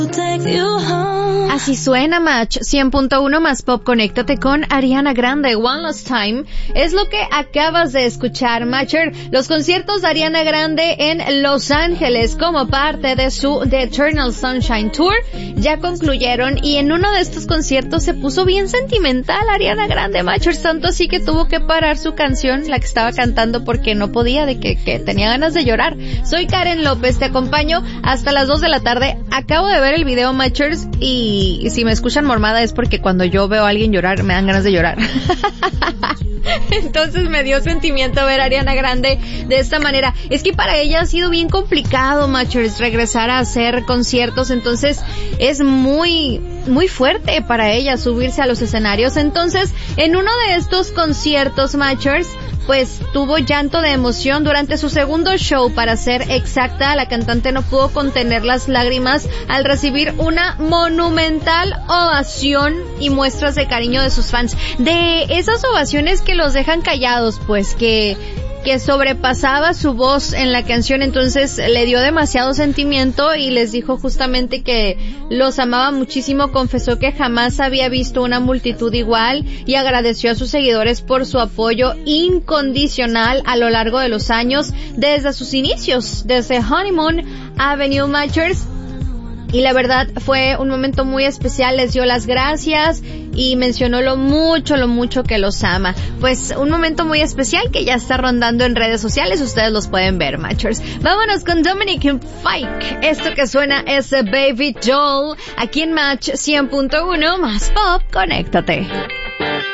Así suena Match 100.1 más Pop. Conéctate con Ariana Grande. One Last Time es lo que acabas de escuchar, Matcher. Los conciertos de Ariana Grande en Los Ángeles como parte de su The Eternal Sunshine Tour ya concluyeron, y en uno de estos conciertos se puso bien sentimental Ariana Grande, Matcher, tanto así que tuvo que parar su canción, la que estaba cantando, porque no podía, de que tenía ganas de llorar. Soy Karen López, te acompaño hasta las 2 de la tarde. Acabo de ver el video, Matchers, y si me escuchan mormada es porque cuando yo veo a alguien llorar me dan ganas de llorar. Entonces me dio sentimiento ver a Ariana Grande de esta manera. Es que para ella ha sido bien complicado, Matchers, regresar a hacer conciertos, entonces es muy fuerte para ella subirse a los escenarios. Entonces, en uno de estos conciertos, Matchers, pues tuvo llanto de emoción durante su segundo show. Para ser exacta, la cantante no pudo contener las lágrimas al recibir una monumental ovación y muestras de cariño de sus fans. De esas ovaciones que los dejan callados, pues que sobrepasaba su voz en la canción. Entonces le dio demasiado sentimiento y les dijo justamente que los amaba muchísimo. Confesó que jamás había visto una multitud igual y agradeció a sus seguidores por su apoyo incondicional a lo largo de los años, desde sus inicios, desde Honeymoon Avenue, Matchers. Y la verdad fue un momento muy especial, les dio las gracias y mencionó lo mucho que los ama. Pues un momento muy especial que ya está rondando en redes sociales, ustedes los pueden ver, Matchers. Vámonos con Dominic Fike. Esto que suena es Baby Doll, aquí en Match 100.1 más Pop. Conéctate.